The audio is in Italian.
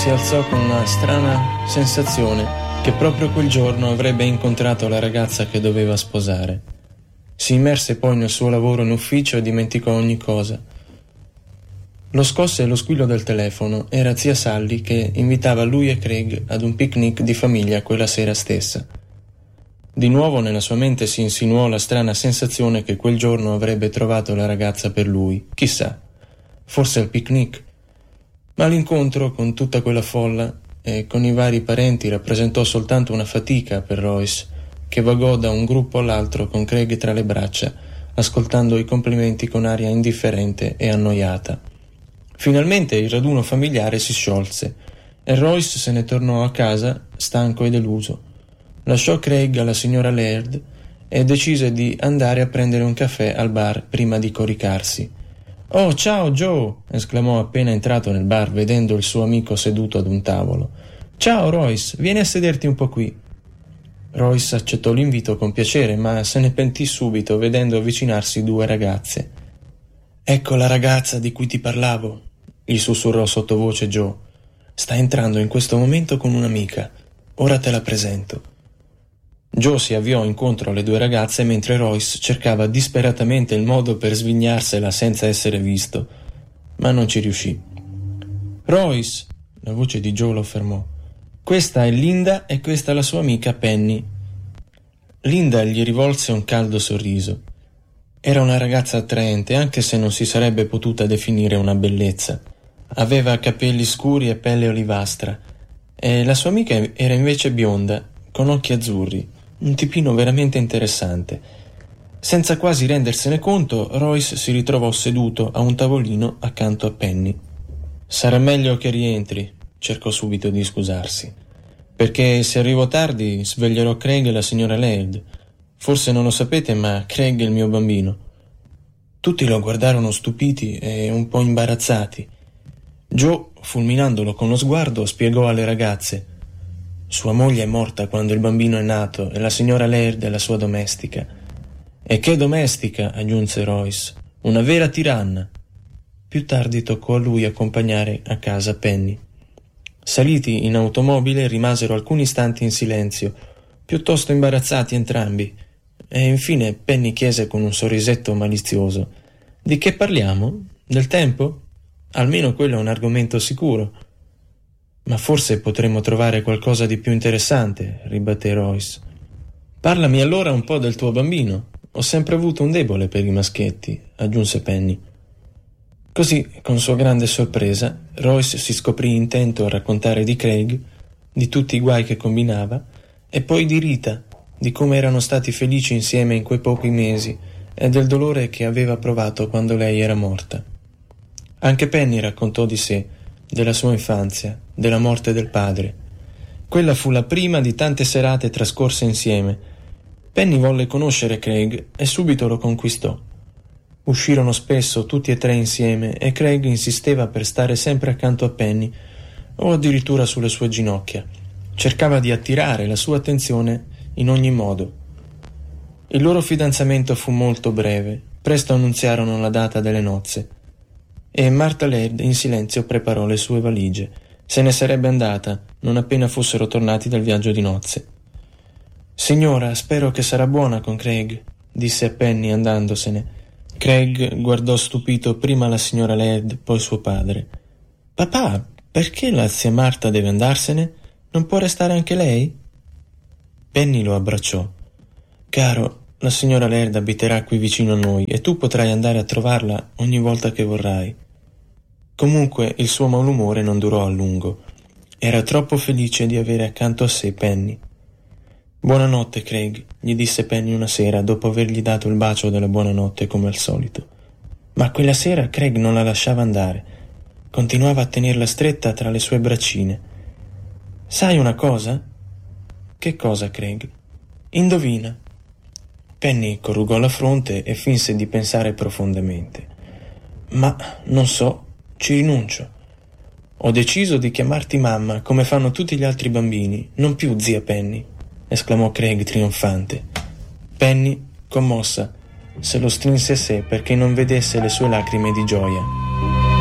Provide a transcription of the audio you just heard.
si alzò con una strana sensazione che proprio quel giorno avrebbe incontrato la ragazza che doveva sposare. Si immerse poi nel suo lavoro in ufficio e dimenticò ogni cosa. Lo scosse lo squillo del telefono. Era zia Sally che invitava lui e Craig ad un picnic di famiglia quella sera stessa. Di nuovo nella sua mente si insinuò la strana sensazione che quel giorno avrebbe trovato la ragazza per lui. Chissà, forse al picnic. Ma l'incontro con tutta quella folla e con i vari parenti rappresentò soltanto una fatica per Royce, che vagò da un gruppo all'altro con Craig tra le braccia, ascoltando i complimenti con aria indifferente e annoiata. Finalmente il raduno familiare si sciolse e Royce se ne tornò a casa stanco e deluso. Lasciò Craig alla signora Laird e decise di andare a prendere un caffè al bar prima di coricarsi. «Oh, ciao Joe!» esclamò appena entrato nel bar vedendo il suo amico seduto ad un tavolo. «Ciao Royce, vieni a sederti un po' qui». Royce accettò l'invito con piacere, ma se ne pentì subito vedendo avvicinarsi due ragazze. «Ecco la ragazza di cui ti parlavo», gli sussurrò sottovoce Joe. «Sta entrando in questo momento con un'amica. Ora te la presento». Joe si avviò incontro alle due ragazze mentre Royce cercava disperatamente il modo per svignarsela senza essere visto, ma non ci riuscì. «Royce!» la voce di Joe lo fermò. «Questa è Linda e questa è la sua amica Penny». Linda gli rivolse un caldo sorriso. Era una ragazza attraente, anche se non si sarebbe potuta definire una bellezza. Aveva capelli scuri e pelle olivastra, e la sua amica era invece bionda, con occhi azzurri. Un tipino veramente interessante. Senza quasi rendersene conto, Royce si ritrovò seduto a un tavolino accanto a Penny. «Sarà meglio che rientri», cercò subito di scusarsi, «perché se arrivo tardi sveglierò Craig e la signora Laird. Forse non lo sapete, ma Craig è il mio bambino». Tutti lo guardarono stupiti e un po' imbarazzati. Joe, fulminandolo con lo sguardo, spiegò alle ragazze: «Sua moglie è morta quando il bambino è nato e la signora Laird è la sua domestica». «E che domestica», aggiunse Royce, «una vera tiranna». Più tardi toccò a lui accompagnare a casa Penny. Saliti in automobile rimasero alcuni istanti in silenzio, piuttosto imbarazzati entrambi, e infine Penny chiese con un sorrisetto malizioso: «Di che parliamo? Del tempo? Almeno quello è un argomento sicuro». «Ma forse potremmo trovare qualcosa di più interessante», ribatté Royce. «Parlami allora un po' del tuo bambino. Ho sempre avuto un debole per i maschietti», aggiunse Penny. Così, con sua grande sorpresa, Royce si scoprì intento a raccontare di Craig, di tutti i guai che combinava, e poi di Rita, di come erano stati felici insieme in quei pochi mesi e del dolore che aveva provato quando lei era morta. Anche Penny raccontò di sé, della sua infanzia, della morte del padre. Quella fu la prima di tante serate trascorse insieme. Penny volle conoscere Craig e subito lo conquistò. Uscirono spesso tutti e tre insieme e Craig insisteva per stare sempre accanto a Penny o addirittura sulle sue ginocchia. Cercava di attirare la sua attenzione in ogni modo. Il loro fidanzamento fu molto breve. Presto annunziarono la data delle nozze e Martha Laird in silenzio preparò le sue valigie. Se ne sarebbe andata non appena fossero tornati dal viaggio di nozze. «Signora, spero che sarà buona con Craig», disse a Penny andandosene. Craig guardò stupito prima la signora Laird, poi suo padre. «Papà, perché la zia Marta deve andarsene? Non può restare anche lei?» Penny lo abbracciò. «Caro, la signora Laird abiterà qui vicino a noi e tu potrai andare a trovarla ogni volta che vorrai». Comunque il suo malumore non durò a lungo. Era troppo felice di avere accanto a sé Penny. «Buonanotte, Craig», gli disse Penny una sera dopo avergli dato il bacio della buonanotte come al solito. Ma quella sera Craig non la lasciava andare. Continuava a tenerla stretta tra le sue braccine. «Sai una cosa?» «Che cosa, Craig?» «Indovina». Penny corrugò la fronte e finse di pensare profondamente. «Ma non so, ci rinuncio. Ho deciso di chiamarti mamma come fanno tutti gli altri bambini, non più zia Penny», esclamò Craig trionfante. Penny, commossa, se lo strinse a sé perché non vedesse le sue lacrime di gioia.